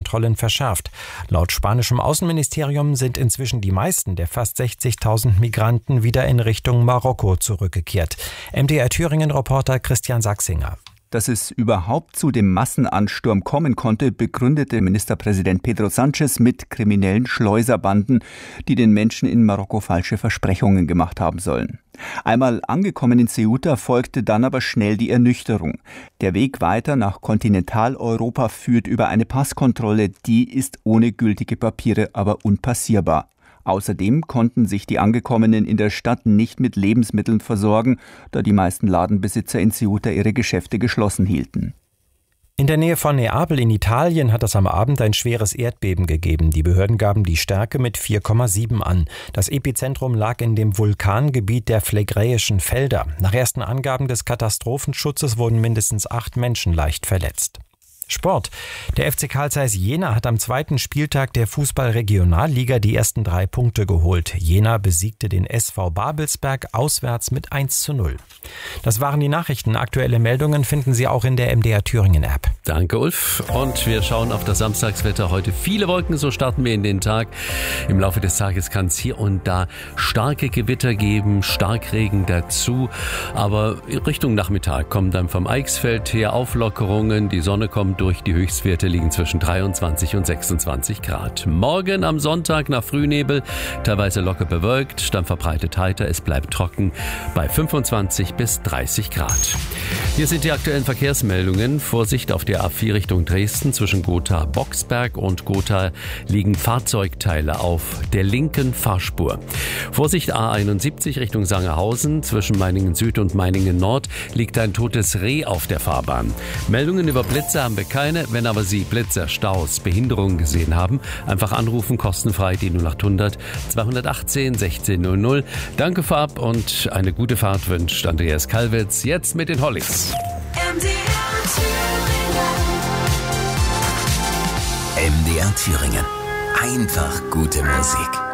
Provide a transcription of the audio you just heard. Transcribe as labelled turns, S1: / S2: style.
S1: Grenzkontrollen verschärft. Laut spanischem Außenministerium sind inzwischen die meisten der fast 60.000 Migranten wieder in Richtung Marokko zurückgekehrt. MDR Thüringen-Reporter Christian Sachsinger.
S2: Dass es überhaupt zu dem Massenansturm kommen konnte, begründete Ministerpräsident Pedro Sánchez mit kriminellen Schleuserbanden, die den Menschen in Marokko falsche Versprechungen gemacht haben sollen. Einmal angekommen in Ceuta folgte dann aber schnell die Ernüchterung. Der Weg weiter nach Kontinentaleuropa führt über eine Passkontrolle, die ist ohne gültige Papiere aber unpassierbar. Außerdem konnten sich die Angekommenen in der Stadt nicht mit Lebensmitteln versorgen, da die meisten Ladenbesitzer in Ceuta ihre Geschäfte geschlossen hielten.
S1: In der Nähe von Neapel in Italien hat es am Abend ein schweres Erdbeben gegeben. Die Behörden gaben die Stärke mit 4,7 an. Das Epizentrum lag in dem Vulkangebiet der Phlegräischen Felder. Nach ersten Angaben des Katastrophenschutzes wurden mindestens 8 Menschen leicht verletzt. Sport. Der FC Carl Zeiss Jena hat am zweiten Spieltag der Fußball-Regionalliga die ersten 3 Punkte geholt. Jena besiegte den SV Babelsberg auswärts mit 1:0. Das waren die Nachrichten. Aktuelle Meldungen finden Sie auch in der MDR Thüringen-App.
S3: Danke, Ulf. Und wir schauen auf das Samstagswetter. Heute viele Wolken, so starten wir in den Tag. Im Laufe des Tages kann es hier und da starke Gewitter geben, Starkregen dazu. Aber Richtung Nachmittag kommen dann vom Eichsfeld her Auflockerungen. Die Sonne kommt durch, die Höchstwerte liegen zwischen 23 und 26 Grad. Morgen am Sonntag nach Frühnebel, teilweise locker bewölkt, dann verbreitet heiter, es bleibt trocken bei 25 bis 30 Grad. Hier sind die aktuellen Verkehrsmeldungen. Vorsicht auf der A4 Richtung Dresden, zwischen Gotha-Boxberg und Gotha liegen Fahrzeugteile auf der linken Fahrspur. Vorsicht A71 Richtung Sangerhausen, zwischen Meiningen Süd und Meiningen Nord liegt ein totes Reh auf der Fahrbahn. Meldungen über Blitze haben wir keine, wenn aber Sie Blitzer, Staus, Behinderungen gesehen haben, einfach anrufen, kostenfrei die 0800 218 1600. Danke vorab und eine gute Fahrt wünscht Andreas Kalwitz, jetzt mit den Hollies.
S4: MDR Thüringen. Einfach gute Musik.